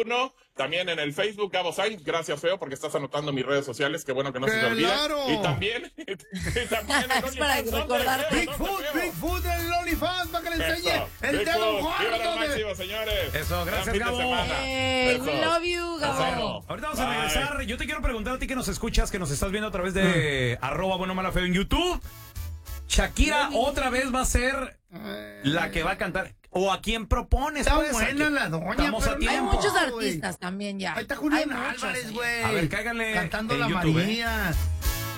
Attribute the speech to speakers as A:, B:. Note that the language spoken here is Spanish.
A: 1. También en el Facebook, Gabo Sainz. Gracias, Feo, porque estás anotando mis redes sociales. Qué bueno que no se te olvide. Y también
B: es para recordar.
C: Bigfoot en el OnlyFans para que le enseñe el dedo gordo.
A: Señores.
D: Eso, gracias, Gabo.
B: We love you, Gabo.
D: Ahorita vamos a regresar. Yo te quiero preguntar a ti que nos escuchas, que nos estás viendo a través de @buenomalafeo en YouTube. Shakira otra vez va a ser la que va a cantar. ¿O a quién propones?
C: Está
D: pues,
C: buena la doña.
D: Estamos a tiempo.
B: Hay muchos artistas también ya.
C: Ahí está Julián Álvarez, güey.
D: A ver, cáiganle
C: cantando
D: en
C: la
D: YouTube,
C: María.